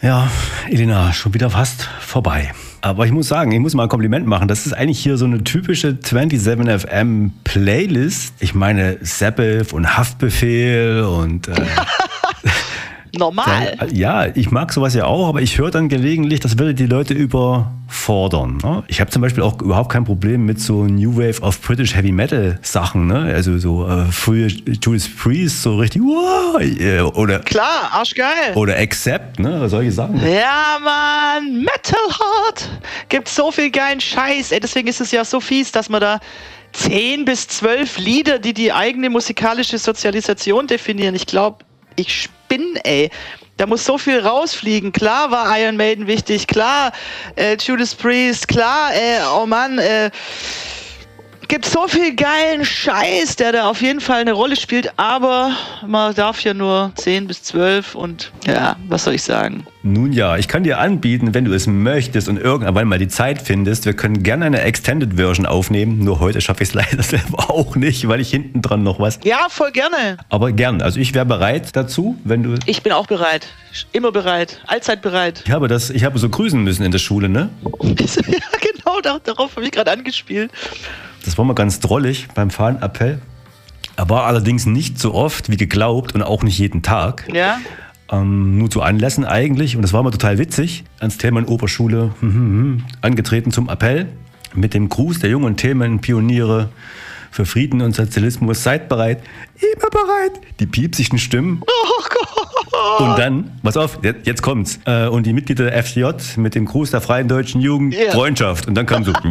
Ja, Elena, schon wieder fast vorbei. Aber ich muss sagen, ich muss mal ein Kompliment machen. Das ist eigentlich hier so eine typische 27FM Playlist. Ich meine, Sabbath und Haftbefehl und... Normal. Ja, ich mag sowas ja auch, aber ich höre dann gelegentlich, das würde die Leute überfordern. Ne? Ich habe zum Beispiel auch überhaupt kein Problem mit so New Wave of British Heavy Metal Sachen. Ne? Also so frühe Judas Priest, so richtig oder... Klar, arschgeil. Oder Accept, ne? Solche Sachen. Ja, Mann, Metal Heart. Gibt so viel geilen Scheiß. Ey, deswegen ist es ja so fies, dass man da 10 bis 12 Lieder, die die eigene musikalische Sozialisation definieren. Ich glaube, ich spinne, ey. Da muss so viel rausfliegen. Klar war Iron Maiden wichtig, klar Judas Priest, klar, oh Mann, gibt so viel geilen Scheiß, der da auf jeden Fall eine Rolle spielt, aber man darf ja nur 10 bis 12 und ja, was soll ich sagen? Nun ja, ich kann dir anbieten, wenn du es möchtest und irgendwann mal die Zeit findest, wir können gerne eine Extended Version aufnehmen, nur heute schaffe ich es leider selber auch nicht, weil ich hinten dran noch was... Ja, voll gerne. Aber gern, also ich wäre bereit dazu, wenn du... Ich bin auch bereit, immer bereit, allzeit bereit. Ich habe so grüßen müssen in der Schule, ne? Ja, genau, darauf habe ich gerade angespielt. Das war mal ganz drollig beim Fahnenappell. Er war allerdings nicht so oft wie geglaubt und auch nicht jeden Tag. Ja. Nur zu Anlässen eigentlich. Und das war mal total witzig. Ans Thälmann Oberschule angetreten zum Appell mit dem Gruß der jungen Themenpioniere für Frieden und Sozialismus. Seid bereit, immer bereit. Die piepsigen Stimmen. Oh Gott. Und dann, pass auf, jetzt kommt's. Und die Mitglieder der FDJ mit dem Gruß der Freien Deutschen Jugend, Freundschaft. Und dann kam so...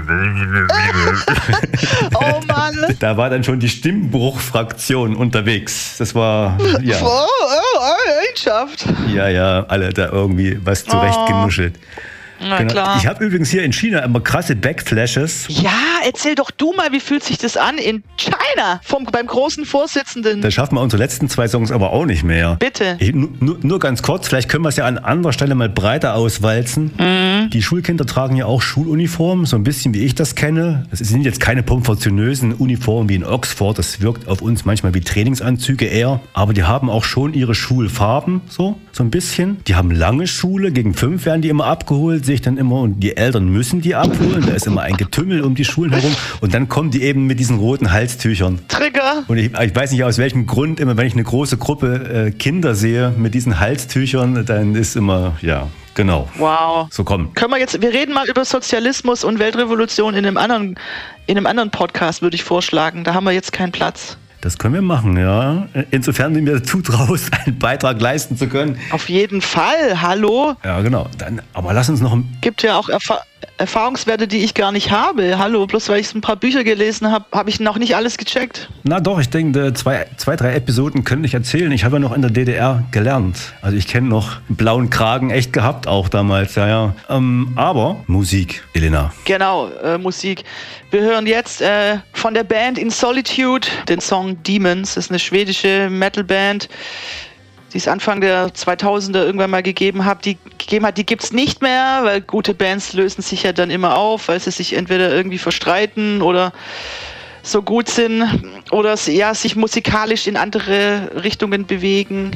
Oh Mann. Da war dann schon die Stimmbruchfraktion unterwegs. Das war, ja... Freundschaft. Ja, alle da irgendwie was zurechtgenuschelt. Na genau. Klar. Ich habe übrigens hier in China immer krasse Backflashes. Ja, erzähl doch du mal, wie fühlt sich das an in China beim großen Vorsitzenden? Da schaffen wir unsere letzten 2 Songs aber auch nicht mehr. Bitte. Nur ganz kurz, vielleicht können wir es ja an anderer Stelle mal breiter auswalzen. Mhm. Die Schulkinder tragen ja auch Schuluniformen, so ein bisschen wie ich das kenne. Es sind jetzt keine proportionösen Uniformen wie in Oxford, das wirkt auf uns manchmal wie Trainingsanzüge eher. Aber die haben auch schon ihre Schulfarben, so ein bisschen. Die haben lange Schule, gegen 5 werden die immer abgeholt, sehe ich dann immer. Und die Eltern müssen die abholen, da ist immer ein Getümmel um die Schulen herum. Und dann kommen die eben mit diesen roten Halstüchern. Trigger! Und ich weiß nicht aus welchem Grund, immer wenn ich eine große Gruppe Kinder sehe mit diesen Halstüchern, dann ist immer, ja, genau. Wow. So komm. Wir reden mal über Sozialismus und Weltrevolution in einem anderen Podcast, würde ich vorschlagen. Da haben wir jetzt keinen Platz. Das können wir machen, ja. Insofern du mir zutraust, einen Beitrag leisten zu können. Auf jeden Fall, hallo? Ja, genau. Aber lass uns noch... Gibt ja auch Erfahrungswerte, die ich gar nicht habe. Hallo, bloß weil ich ein paar Bücher gelesen habe, habe ich noch nicht alles gecheckt. Na doch, ich denke, 2, 3 Episoden könnte ich erzählen. Ich habe ja noch in der DDR gelernt. Also ich kenne noch einen blauen Kragen echt gehabt, auch damals, ja. Aber Musik, Elena. Genau, Musik. Wir hören jetzt von der Band In Solitude den Song Demons. Das ist eine schwedische Metalband, die es Anfang der 2000er irgendwann mal gegeben hat. Die gibt es nicht mehr, weil gute Bands lösen sich ja dann immer auf, weil sie sich entweder irgendwie verstreiten oder so gut sind oder sich musikalisch in andere Richtungen bewegen.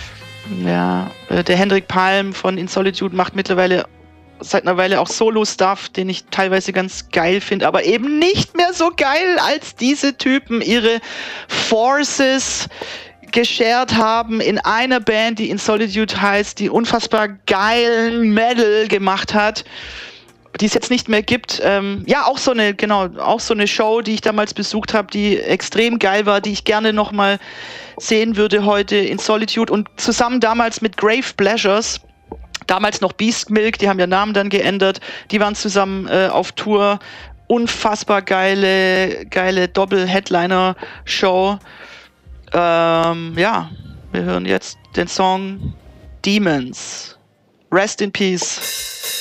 Ja, der Hendrik Palm von In Solitude macht seit einer Weile auch Solo-Stuff, den ich teilweise ganz geil finde, aber eben nicht mehr so geil, als diese Typen ihre Forces geshared haben in einer Band, die In Solitude heißt, die unfassbar geilen Metal gemacht hat, die es jetzt nicht mehr gibt. Auch so eine Show, die ich damals besucht habe, die extrem geil war, die ich gerne nochmal sehen würde heute, In Solitude, und zusammen damals mit Grave Pleasures, damals noch Beast Milk, die haben ihren Namen dann geändert, die waren zusammen auf Tour, unfassbar geile Doppel-Headliner-Show. Wir hören jetzt den Song Demons. Rest in Peace.